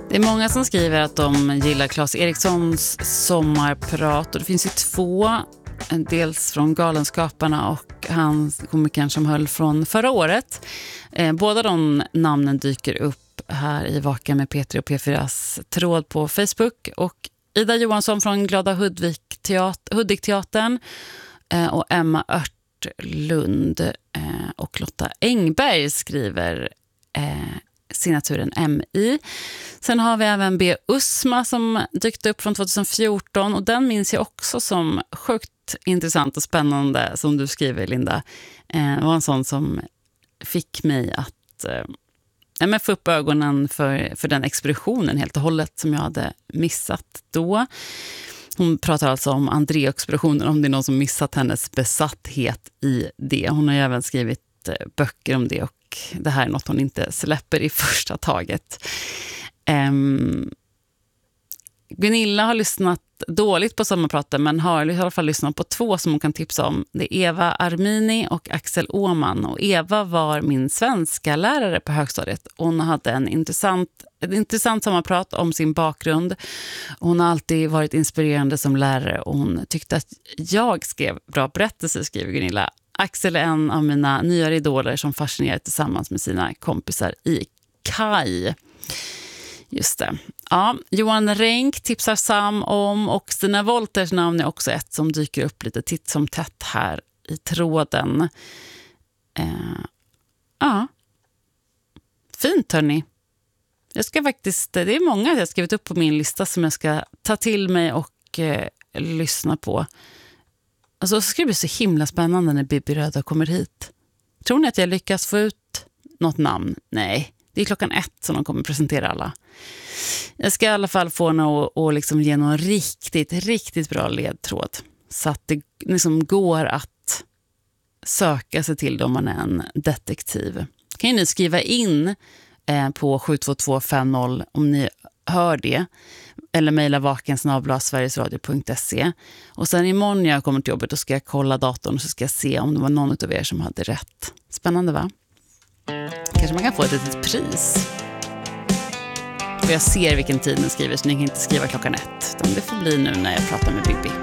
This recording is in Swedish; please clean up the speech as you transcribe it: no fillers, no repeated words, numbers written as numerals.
Det är många som skriver att de gillar Claes Erikssons sommarprat, och det finns ju två, dels från Galenskaparna och han komikern som höll från förra året. Båda de namnen dyker upp här i Vaken med Petri och P4s tråd på Facebook, och Ida Johansson från Glada Hudik-teatern och Emma Örtlund och Lotta Engberg skriver signaturen MI. Sen har vi även B. Usma som dykt upp från 2014, och den minns jag också som sjukt intressant och spännande, som du skriver, Linda. Det var en sån som fick mig att få upp ögonen för den expeditionen helt och hållet som jag hade missat då. Hon pratar alltså om André-expeditionen, om det är någon som missat hennes besatthet i det. Hon har ju även skrivit böcker om det, och det här är något hon inte släpper i första taget. Gunilla har lyssnat dåligt på sommarpraten, men har i alla fall lyssnat på två som hon kan tipsa om. Det är Eva Armini och Axel Åman. Och Eva var min svenska lärare på högstadiet. Hon hade ett intressant sommarprat om sin bakgrund. Hon har alltid varit inspirerande som lärare, och hon tyckte att jag skrev bra berättelser, skriver Gunilla. Axel är en av mina nyare idoler som fascinerar tillsammans med sina kompisar i Kaj. Just det. Ja, Johan Renk tipsar Sam om, och Stina Wolters namn är också ett som dyker upp lite titt som tätt här i tråden. Ja. Fint, hörni. Jag ska faktiskt, det är många jag har skrivit upp på min lista som jag ska ta till mig och lyssna på. Alltså, så ska det bli så himla spännande när Bibi Röda kommer hit. Tror ni att jag lyckas få ut något namn? Nej, det är 1:00 som de kommer presentera alla. Jag ska i alla fall få och liksom ge någon riktigt bra ledtråd. Så att det liksom går att söka sig till dem man är en detektiv. Kan ni skriva in på 72250 om ni hör det. Eller mejla vaken@sverigesradio.se. Och sen imorgon när jag kommer till jobbet, då ska jag kolla datorn och så ska jag se om det var någon av er som hade rätt. Spännande, va? Kanske man kan få ett litet pris. För jag ser vilken tid den skriver, så ni kan inte skriva 1:00. Det får bli nu när jag pratar med Bibi.